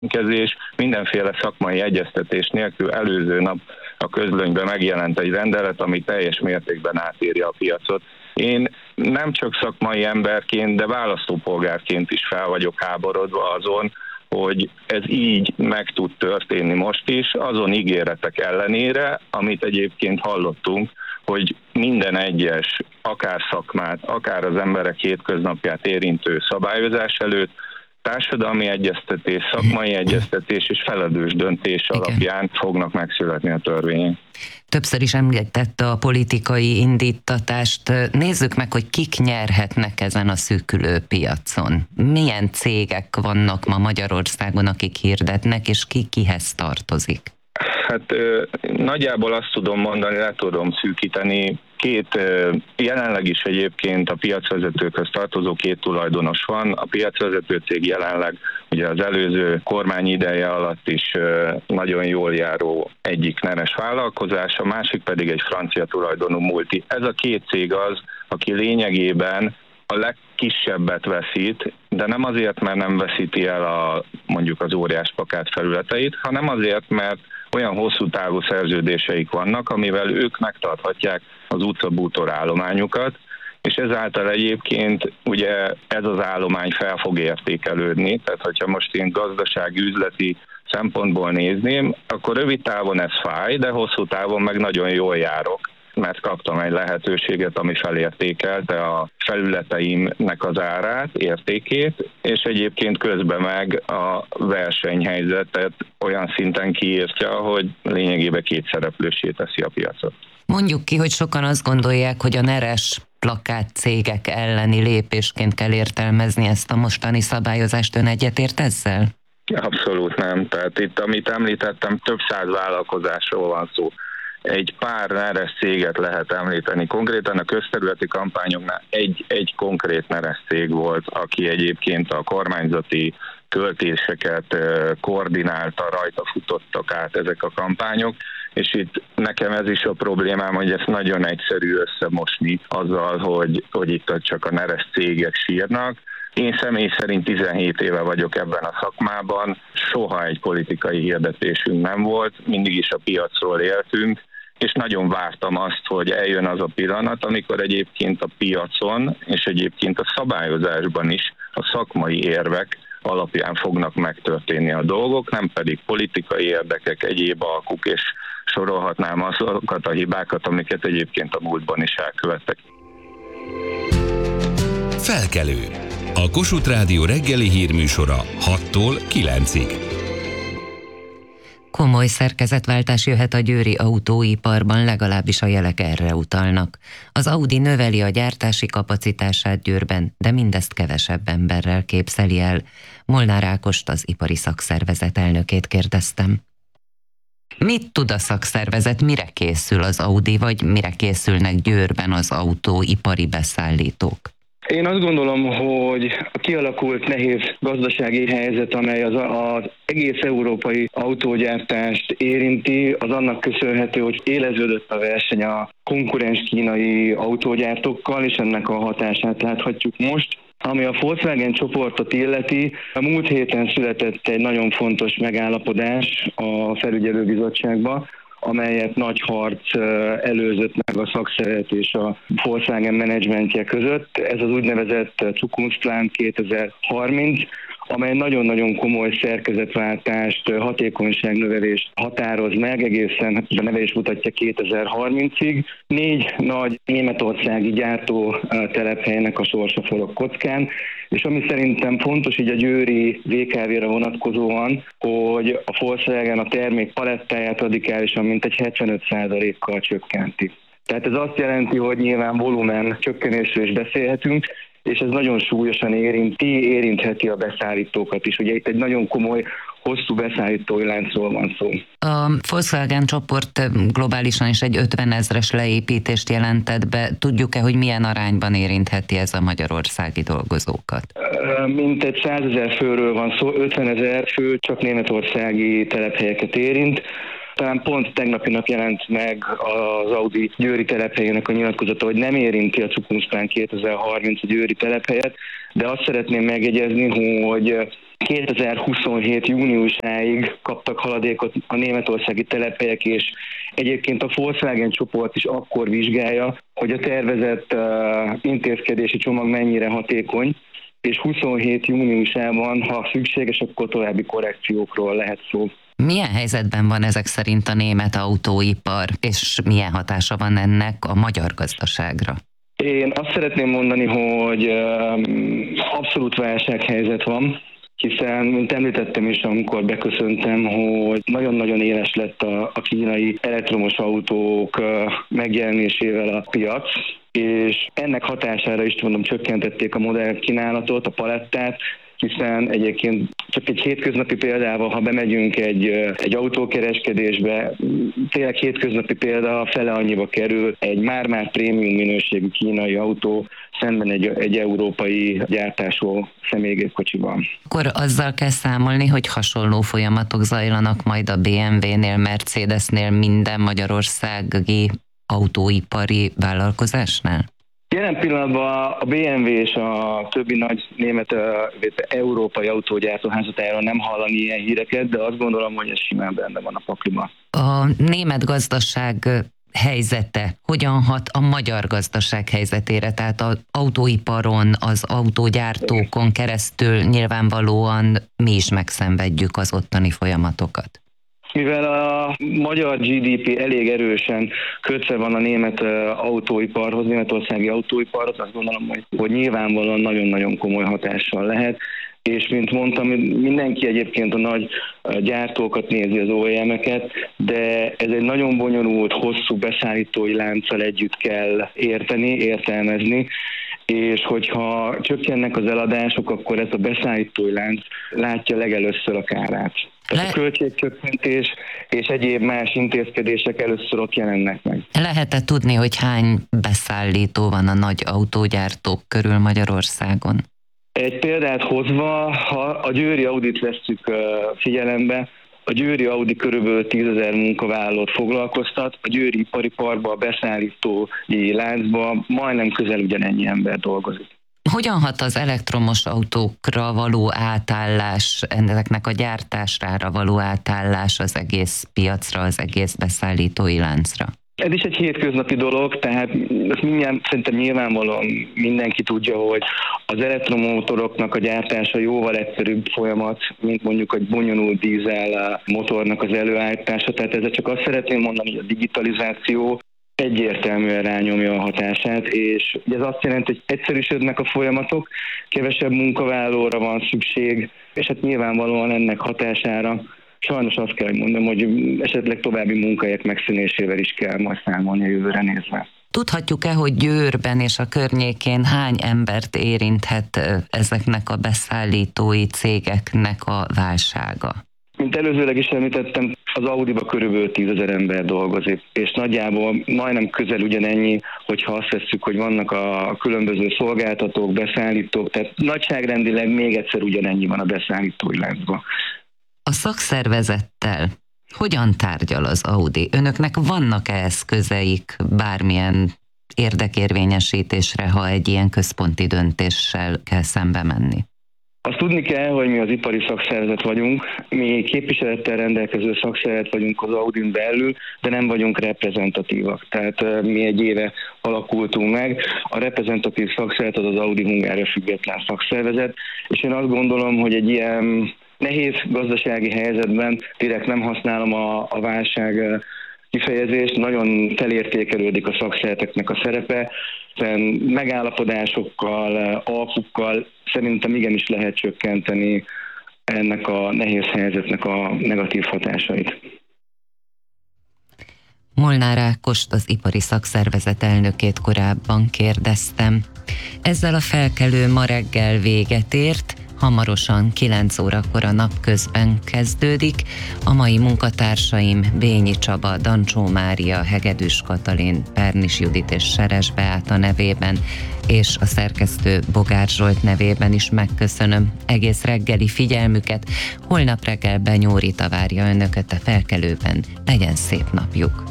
kezés, mindenféle szakmai egyeztetés nélkül előző nap a közlönyben megjelent egy rendelet, ami teljes mértékben átírja a piacot. Én nem csak szakmai emberként, de választópolgárként is fel vagyok háborodva azon, hogy ez így meg tud történni most is, azon ígéretek ellenére, amit egyébként hallottunk, hogy minden egyes, akár szakmát, akár az emberek hétköznapját érintő szabályozás előtt társadalmi egyeztetés, szakmai egyeztetés és felelős döntés alapján fognak megszületni a törvények. Többször is említette a politikai indítatást. Nézzük meg, hogy kik nyerhetnek ezen a szűkülő piacon. Milyen cégek vannak ma Magyarországon, akik hirdetnek, és ki kihez tartozik? Hát nagyjából azt tudom mondani, le tudom szűkíteni. Jelenleg is egyébként a piacvezetőkhöz tartozó 2 tulajdonos van. A piacvezető cég jelenleg ugye az előző kormány ideje alatt is nagyon jól járó egyik neres vállalkozás, a másik pedig egy francia tulajdonú multi. Ez a 2 cég az, aki lényegében a legkisebbet veszít, de nem azért, mert nem veszíti el mondjuk az óriás plakát felületeit, hanem azért, mert olyan hosszú távú szerződéseik vannak, amivel ők megtarthatják az utcabútor állományukat, és ezáltal egyébként ugye ez az állomány fel fog értékelődni, tehát hogyha most én gazdasági, üzleti szempontból nézném, akkor rövid távon ez fáj, de hosszú távon meg nagyon jól járok, mert kaptam egy lehetőséget, ami felértékelte a felületeimnek az árát, értékét, és egyébként közben meg a versenyhelyzetet olyan szinten kiírtja, hogy lényegében kétszereplőssé teszi a piacot. Mondjuk ki, hogy sokan azt gondolják, hogy a neres plakát cégek elleni lépésként kell értelmezni ezt a mostani szabályozást. Ön egyetért ezzel? Abszolút nem. Tehát itt, amit említettem, több száz vállalkozásról van szó. Egy pár neres céget lehet említeni. Konkrétan a közterületi kampányoknál egy konkrét neres cég volt, aki egyébként a kormányzati költéseket koordinálta, rajta futottak át ezek a kampányok, és itt nekem ez is a problémám, hogy ezt nagyon egyszerű összemosni azzal, hogy itt csak a neres cégek sírnak. Én személy szerint 17 éve vagyok ebben a szakmában, soha egy politikai hirdetésünk nem volt, mindig is a piacról éltünk, és nagyon vártam azt, hogy eljön az a pillanat, amikor egyébként a piacon, és egyébként a szabályozásban is a szakmai érvek alapján fognak megtörténni a dolgok, nem pedig politikai érdekek, egyéb alkuk, és sorolhatnám azokat a hibákat, amiket egyébként a múltban is elkövettek. Felkelő. A Kossuth Rádió reggeli hírműsora 6-tól 9-ig. Komoly szerkezetváltás jöhet a győri autóiparban, legalábbis a jelek erre utalnak. Az Audi növeli a gyártási kapacitását Győrben, de mindezt kevesebb emberrel képzeli el. Molnár Ágost, az ipari szakszervezet elnökét kérdeztem. Mit tud a szakszervezet, mire készül az Audi, vagy mire készülnek Győrben az autóipari beszállítók? Én azt gondolom, hogy a kialakult nehéz gazdasági helyzet, amely az egész európai autógyártást érinti, az annak köszönhető, hogy éleződött a verseny a konkurens kínai autógyártókkal, és ennek a hatását láthatjuk most. Ami a Volkswagen csoportot illeti, a múlt héten született egy nagyon fontos megállapodás a felügyelőbizottságban, amelyet nagy harc előzött meg a szakszervezet és a Volkswagen menedzsmentje között. Ez az úgynevezett Zukunftplan 2030, amely nagyon-nagyon komoly szerkezetváltást, hatékonyságnövelést határoz meg, egészen a neve is mutatja 2030-ig. 4 nagy németországi gyártótelephelynek a sorsa forog kockán, és ami szerintem fontos így a győri VKV-ra vonatkozóan, hogy a Volkswagen a termék palettáját radikálisan mintegy 75%-kal csökkenti. Tehát ez azt jelenti, hogy nyilván volumen csökkenésről is beszélhetünk, és ez nagyon súlyosan érintheti a beszállítókat is. Ugye itt egy nagyon komoly, hosszú beszállítói láncról van szó. A Volkswagen csoport globálisan is egy 50 000-es leépítést jelentett be. Tudjuk-e, hogy milyen arányban érintheti ez a magyarországi dolgozókat? Mintegy 100 000 főről van szó, 50 000 fő csak németországi telephelyeket érint. Talán pont tegnapi nap jelent meg az Audi győri telephelyének a nyilatkozata, hogy nem érinti a Zukunftplan 2030 a győri telephelyet, de azt szeretném megjegyezni, hogy 2027. júniusáig kaptak haladékot a németországi telephelyek, és egyébként a Volkswagen csoport is akkor vizsgálja, hogy a tervezett intézkedési csomag mennyire hatékony, és 27. júniusában, ha szükséges, akkor további korrekciókról lehet szó. Milyen helyzetben van ezek szerint a német autóipar, és milyen hatása van ennek a magyar gazdaságra? Én azt szeretném mondani, hogy abszolút válsághelyzet van, hiszen, mint említettem is, amikor beköszöntem, hogy nagyon-nagyon éles lett a kínai elektromos autók megjelenésével a piac, és ennek hatására is csökkentették a modell kínálatot, a palettát, hiszen egyébként csak egy hétköznapi példával, ha bemegyünk egy autókereskedésbe, tényleg hétköznapi példa, fele annyiba kerül egy már-már prémium minőségű kínai autó szemben egy európai gyártású személygépkocsiban. Akkor azzal kell számolni, hogy hasonló folyamatok zajlanak majd a BMW-nél, Mercedesnél, minden magyarországi autóipari vállalkozásnál? Jelen pillanatban a BMW és a többi nagy német európai autógyártó házatájáról nem hallani ilyen híreket, de azt gondolom, hogy ez simán benne van a pakliban. A német gazdaság helyzete hogyan hat a magyar gazdaság helyzetére? Tehát az autóiparon, az autógyártókon keresztül nyilvánvalóan mi is megszenvedjük az ottani folyamatokat. Mivel a magyar GDP elég erősen kötve van a német autóiparhoz, németországi autóiparhoz, azt gondolom, hogy nyilvánvalóan nagyon-nagyon komoly hatással lehet. És mint mondtam, mindenki egyébként a nagy gyártókat nézi, az OEM-eket, de ez egy nagyon bonyolult, hosszú beszállítói lánccal együtt kell értelmezni, és hogyha csökkennek az eladások, akkor ez a beszállítói lánc látja legelőször a kárát. Tehát a költségcsökkentés és egyéb más intézkedések először ott jelennek meg. Lehet-e tudni, hogy hány beszállító van a nagy autógyártók körül Magyarországon? Egy példát hozva, ha a győri Audit vesszük figyelembe, a győri Audi körülbelül 10 000 munkavállalót foglalkoztat, a győri ipariparban, a beszállítói láncban majdnem közel ugyanennyi ember dolgozik. Hogyan hat az elektromos autókra való átállás, ezeknek a gyártására való átállás az egész piacra, az egész beszállítói láncra? Ez is egy hétköznapi dolog, tehát ezt szerintem nyilvánvalóan mindenki tudja, hogy az elektromotoroknak a gyártása jóval egyszerűbb folyamat, mint mondjuk egy bonyolult dízel motornak az előállítása. Tehát ezzel csak azt szeretném mondani, hogy a digitalizáció egyértelműen rányomja a hatását, és ez azt jelenti, hogy egyszerűsödnek a folyamatok, kevesebb munkavállalóra van szükség, és hát nyilvánvalóan ennek hatására sajnos azt kell mondanom, hogy esetleg további munkahelyek megszűnésével is kell majd számolni a jövőre nézve. Tudhatjuk-e, hogy Győrben és a környékén hány embert érinthet ezeknek a beszállítói cégeknek a válsága? Mint előzőleg is említettem, az Audiba körülbelül 10 000 ember dolgozik, és nagyjából majdnem közel ugyanennyi, hogyha azt vesszük, hogy vannak a különböző szolgáltatók, beszállítók, tehát nagyságrendileg még egyszer ugyanennyi van a beszállítói láncban. A szakszervezettel hogyan tárgyal az Audi? Önöknek vannak-e eszközeik bármilyen érdekérvényesítésre, ha egy ilyen központi döntéssel kell szembe menni? Azt tudni kell, hogy mi az ipari szakszervezet vagyunk, mi képviselettel rendelkező szakszervezet vagyunk az Audin belül, de nem vagyunk reprezentatívak. Tehát mi egy éve alakultunk meg. A reprezentatív szakszervezet az Audi Hungária független szakszervezet, és én azt gondolom, hogy egy ilyen nehéz gazdasági helyzetben direkt nem használom a válság kifejezést, nagyon felértékelődik a szakszervezeteknek a szerepe, hiszen megállapodásokkal, alkukkal szerintem igenis lehet csökkenteni ennek a nehéz helyzetnek a negatív hatásait. Molnár Ákost, az ipari szakszervezet elnökét korábban kérdeztem. Ezzel a felkelő ma reggel véget ért. Hamarosan 9 órakor a napközben kezdődik. A mai munkatársaim Bényi Csaba, Dancsó Mária, Hegedűs Katalin, Pernis Judit és Seres Beáta nevében, és a szerkesztő Bogár Zsolt nevében is megköszönöm egész reggeli figyelmüket. Holnap reggel Benyó Rita várja önöket a felkelőben. Legyen szép napjuk!